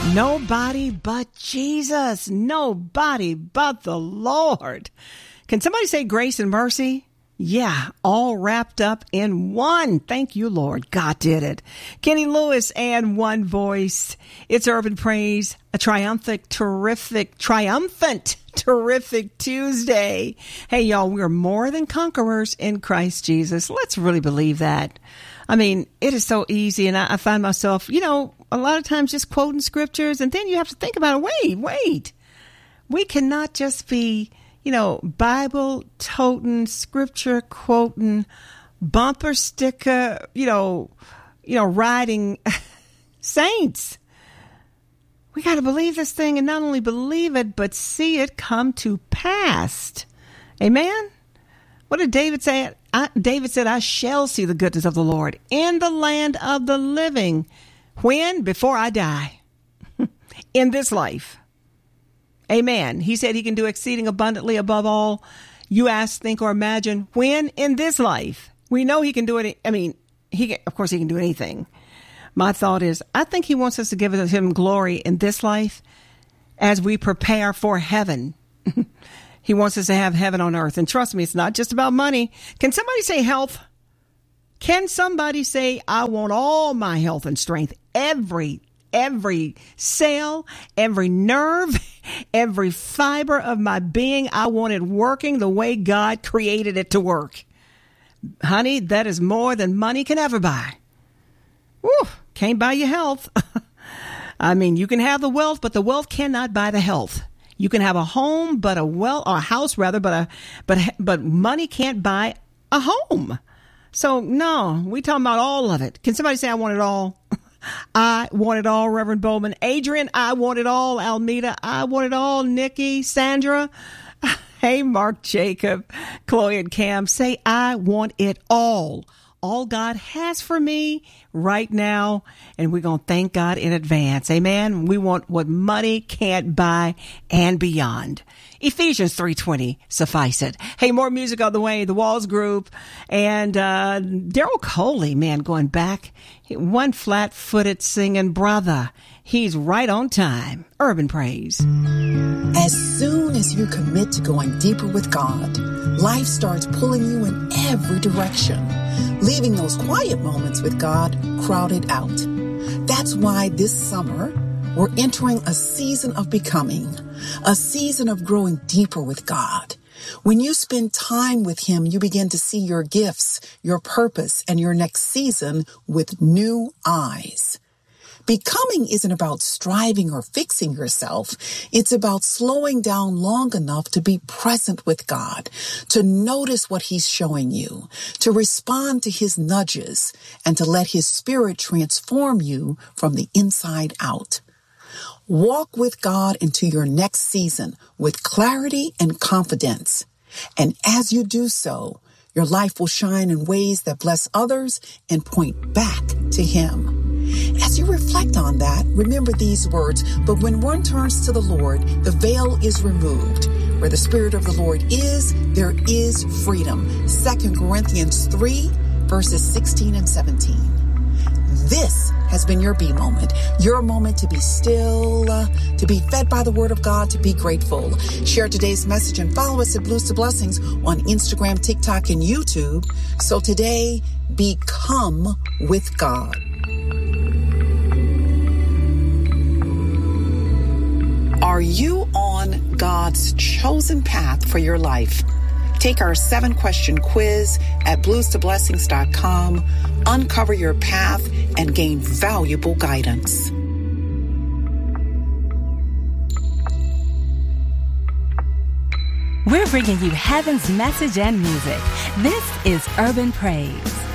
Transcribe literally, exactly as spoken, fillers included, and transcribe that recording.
Nobody but Jesus. Nobody but the Lord. Can somebody say grace and mercy? Yeah, all wrapped up in one. Thank you, Lord. God did it. Kenny Lewis and One Voice. It's Urban Praise, a triumphant, terrific, triumphant, terrific Tuesday. Hey, y'all, we're more than conquerors in Christ Jesus. Let's really believe that. I mean, it is so easy, and I, I find myself, you know, a lot of times just quoting scriptures, and then you have to think about it. Wait, wait. We cannot just be, you know, Bible toting, scripture quoting, bumper sticker, you know, you know, riding saints. We got to believe this thing, and not only believe it, but see it come to pass. Amen. What did David say? I, David said, I shall see the goodness of the Lord in the land of the living. When? Before I die. In this life. Amen. He said he can do exceeding abundantly above all you ask, think, or imagine. When? In this life. We know he can do it. I mean, he can, of course he can do anything. My thought is, I think he wants us to give him glory in this life as we prepare for heaven. He wants us to have heaven on earth. And trust me, it's not just about money. Can somebody say health? Can somebody say, I want all my health and strength? Every, every cell, every nerve, every fiber of my being, I want it working the way God created it to work. Honey, that is more than money can ever buy. Woo, can't buy your health. I mean, you can have the wealth, but the wealth cannot buy the health. You can have a home, but a well, or a house rather, but a, but, but money can't buy a home. So no, we talking about all of it. Can somebody say I want it all? I want it all, Reverend Bowman. Adrian, I want it all. Almeda, I want it all. Nikki, Sandra. Hey, Mark, Jacob, Chloe, and Cam, say I want it all. All God has for me right now, and we're going to thank God in advance. Amen. We want what money can't buy and beyond. Ephesians three twenty, suffice it. Hey, more music on the way. The Walls Group and uh Daryl Coley, man, going back. One flat-footed singing brother. He's right on time. Urban Praise. As soon as you commit to going deeper with God, life starts pulling you in every direction, leaving those quiet moments with God crowded out. That's why this summer, we're entering a season of becoming, a season of growing deeper with God. When you spend time with Him, you begin to see your gifts, your purpose, and your next season with new eyes. Becoming isn't about striving or fixing yourself. It's about slowing down long enough to be present with God, to notice what He's showing you, to respond to His nudges, and to let His Spirit transform you from the inside out. Walk with God into your next season with clarity and confidence. And as you do so, your life will shine in ways that bless others and point back to Him. As you reflect on that, remember these words, but when one turns to the Lord, the veil is removed. Where the Spirit of the Lord is, there is freedom. Second Corinthians three, verses sixteen and seventeen. This has been your B moment, your moment to be still, uh, to be fed by the Word of God, to be grateful. Share today's message and follow us at Blues to Blessings on Instagram, TikTok, and YouTube. So today, become with God. Are you on God's chosen path for your life? Take our seven question quiz at blues to blessings dot com. Uncover your path and gain valuable guidance. We're bringing you heaven's message and music. This is Urban Praise.